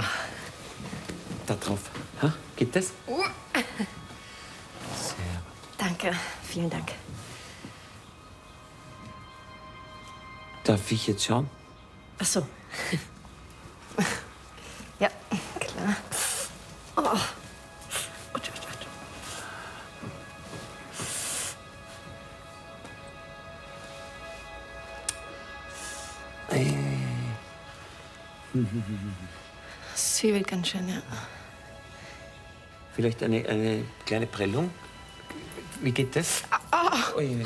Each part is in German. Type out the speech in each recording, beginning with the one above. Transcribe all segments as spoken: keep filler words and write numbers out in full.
Da drauf. Ha? Geht das? Uh. Sehr gut. Danke, vielen Dank. Darf ich jetzt schauen? Ach so. Ja, klar. Oh. Das zwiebelt ganz schön, ja. Vielleicht eine, eine kleine Prellung? Wie geht das? Ah. Ui.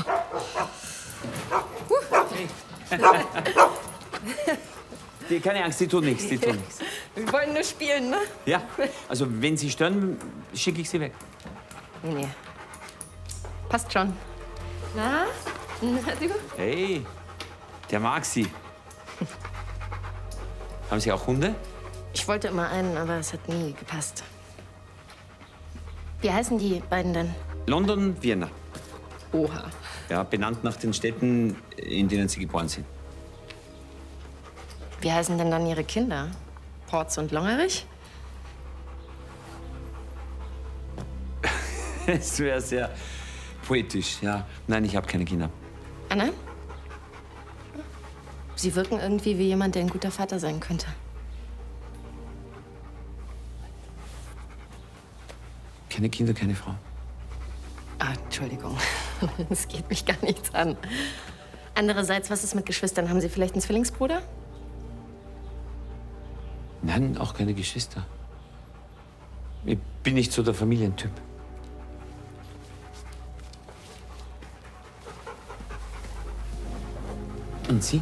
Die, keine Angst, die tun nichts, die tun nichts. Wir wollen nur spielen, ne? Ja, also wenn Sie stören, schicke ich Sie weg. Nee, nee. Passt schon. Na? Na, du? Hey, der mag Sie. Haben Sie auch Hunde? Ich wollte immer einen, aber es hat nie gepasst. Wie heißen die beiden denn? London, Vienna. Oha. Ja, benannt nach den Städten, in denen Sie geboren sind. Wie heißen denn dann Ihre Kinder? Porz und Longerich? Es wäre sehr poetisch, ja. Nein, ich habe keine Kinder. Ah, nein? Sie wirken irgendwie wie jemand, der ein guter Vater sein könnte. Keine Kinder, keine Frau. Ah, Entschuldigung. Das geht mich gar nichts an. Andererseits, was ist mit Geschwistern? Haben Sie vielleicht einen Zwillingsbruder? Nein, auch keine Geschwister. Ich bin nicht so der Familientyp. Und Sie?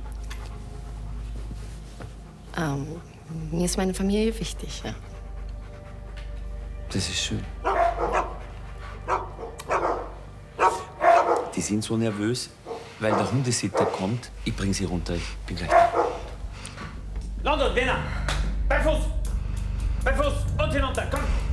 Ähm, mir ist meine Familie wichtig, ja. Das ist schön. Die sind so nervös, weil der Hundesitter kommt. Ich bring sie runter, ich bin gleich da. London, Vienna! Beim Fuß! Beim Fuß! Und hinunter, komm!